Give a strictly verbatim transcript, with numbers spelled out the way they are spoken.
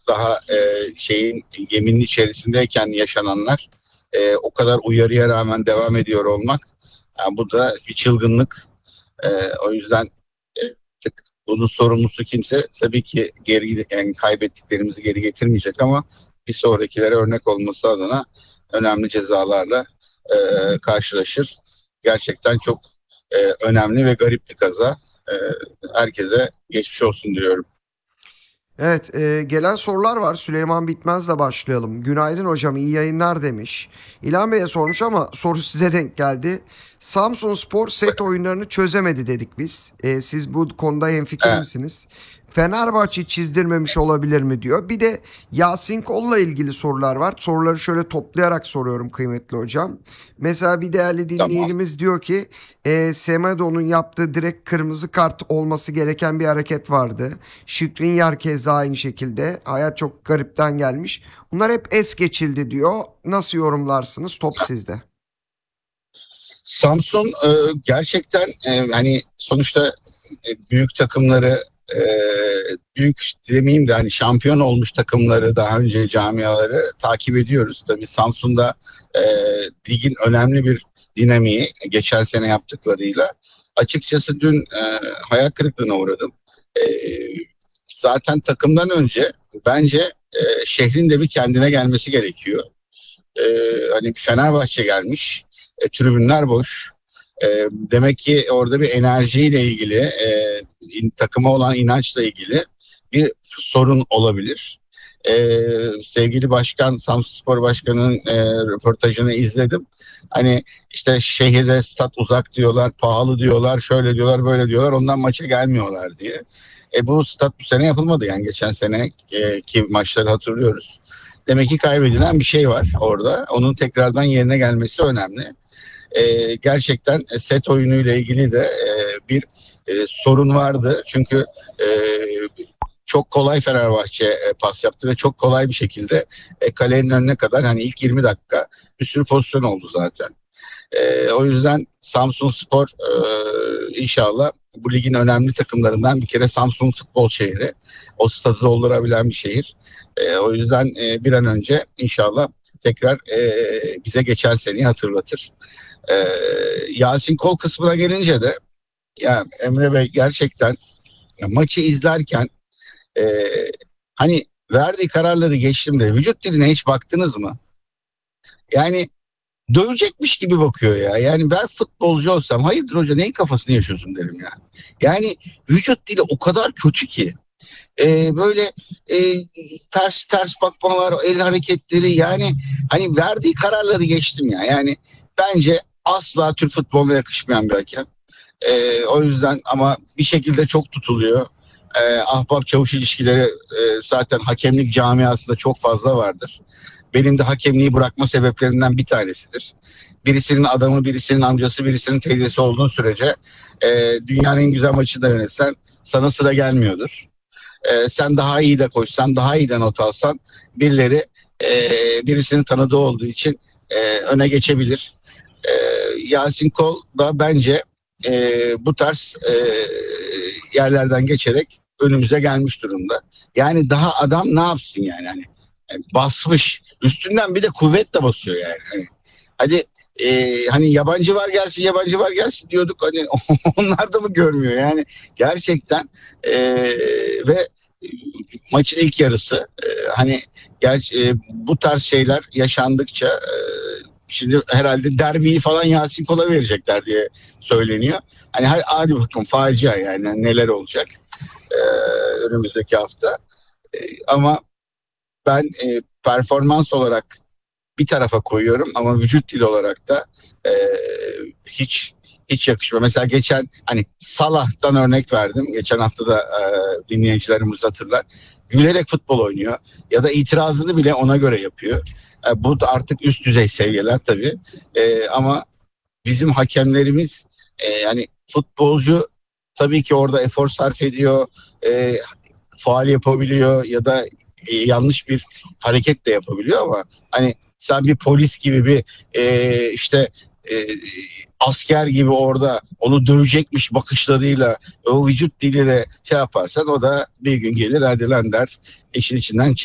daha e, şeyin geminin içerisindeyken yaşananlar, e, o kadar uyarıya rağmen devam ediyor olmak, yani bu da bir çılgınlık. E, o yüzden e, bunun sorumlusu kimse tabii ki geri, yani kaybettiklerimizi geri getirmeyecek ama bir sonrakilere örnek olması adına önemli cezalarla e, karşılaşır. Gerçekten çok e, önemli ve garip bir kaza. E, herkese geçmiş olsun diyorum. Evet, e, gelen sorular var. Süleyman Bitmez'le başlayalım. Günaydın hocam, iyi yayınlar demiş. İlhan Bey'e sormuş ama soru size denk geldi. Samsunspor set oyunlarını çözemedi dedik biz. E, siz bu konuda hemfikir Evet, misiniz? Fenerbahçe çizdirmemiş olabilir mi diyor. Bir de Yasin Kol'la ilgili sorular var. Soruları şöyle toplayarak soruyorum kıymetli hocam. Mesela bir değerli tamam. dinleyenimiz diyor ki e, Semedo'nun yaptığı direkt kırmızı kart olması gereken bir hareket vardı. Skriniar keza aynı şekilde. Hayat çok garipten gelmiş. Bunlar hep es geçildi diyor. Nasıl yorumlarsınız? Top sizde. Samsun e, gerçekten e, hani sonuçta e, büyük takımları, e, büyük demeyeyim de hani şampiyon olmuş takımları, daha önce camiaları takip ediyoruz. Tabii Samsun'da e, ligin önemli bir dinamiği geçen sene yaptıklarıyla, açıkçası dün e, hayal kırıklığına uğradım. E, zaten takımdan önce bence e, şehrin de bir kendine gelmesi gerekiyor. E, hani Fenerbahçe gelmiş, e, tribünler boş. E, demek ki orada bir enerjiyle ilgili, e, in, takıma olan inançla ilgili bir sorun olabilir. E, sevgili başkan, Samsunspor Başkanı'nın e, röportajını izledim. Hani işte şehirde stat uzak diyorlar, pahalı diyorlar, şöyle diyorlar, böyle diyorlar, ondan maça gelmiyorlar diye. E, bu stat bu sene yapılmadı, yani geçen sene e, ki maçları hatırlıyoruz. Demek ki kaybedilen bir şey var orada. Onun tekrardan yerine gelmesi önemli. Ee, gerçekten set oyunuyla ilgili de e, bir e, sorun vardı. Çünkü e, çok kolay Fenerbahçe e, pas yaptı ve çok kolay bir şekilde e, kalenin önüne kadar, hani ilk yirmi dakika bir sürü pozisyon oldu zaten. E, o yüzden Samsunspor e, inşallah bu ligin önemli takımlarından, bir kere Samsun futbol şehri. O stadı doldurabilen bir şehir. E, o yüzden e, bir an önce inşallah tekrar e, bize geçen seneyi hatırlatır. E, Yasin Kol kısmına gelince de, ya Emre Bey gerçekten ya, maçı izlerken e, hani verdiği kararları geçtim de vücut diline hiç baktınız mı? Yani dövecekmiş gibi bakıyor ya. Yani ben futbolcu olsam, hayırdır hoca, neyin kafasını yaşıyorsun derim ya. Yani vücut dili o kadar kötü ki. Ee, böyle e, ters ters bakmalar, el hareketleri, yani hani verdiği kararları geçtim ya. Yani bence asla Türk futboluna yakışmayan bir hakem. Ee, o yüzden ama bir şekilde çok tutuluyor. Ee, ahbap çavuş ilişkileri e, zaten hakemlik camiasında çok fazla vardır. Benim de hakemliği bırakma sebeplerinden bir tanesidir. Birisinin adamı, birisinin amcası, birisinin teyzesi olduğun sürece e, dünyanın en güzel maçı da yönetsen sana sıra gelmiyordur. E, sen daha iyi de koşsan, daha iyi de not alsan, birileri e, birisini tanıdığı olduğu için e, öne geçebilir. E, Yasin Kol da bence e, bu tarz e, yerlerden geçerek önümüze gelmiş durumda. Yani daha adam ne yapsın yani, hani yani basmış, üstünden bir de kuvvetle basıyor yani. Hani, hadi e, hani yabancı var gelsin, yabancı var gelsin diyorduk, hani onlar da mı görmüyor yani, gerçekten e, ve maçın ilk yarısı e, hani gerçi e, bu tarz şeyler yaşandıkça e, şimdi herhalde derbiyi falan Yasin Kol'a verecekler diye söyleniyor. Hani hadi, hadi bakın facia yani neler olacak e, önümüzdeki hafta. E, ama ben e, performans olarak bir tarafa koyuyorum ama vücut dili olarak da e, hiç hiç yakışmıyor. Mesela geçen hani Salah'tan örnek verdim. Geçen hafta da e, dinleyicilerimiz hatırlar. Gülerek futbol oynuyor ya da itirazını bile ona göre yapıyor. E, bu da artık üst düzey seviyeler tabii. E, ama bizim hakemlerimiz e, yani futbolcu tabii ki orada efor sarf ediyor, e, faal yapabiliyor ya da e, yanlış bir hareket de yapabiliyor ama hani sen bir polis gibi, bir e, işte e, asker gibi orada onu dövecekmiş bakışlarıyla, o vücut diliyle şey yaparsan, o da bir gün gelir hadi lan der, işin içinden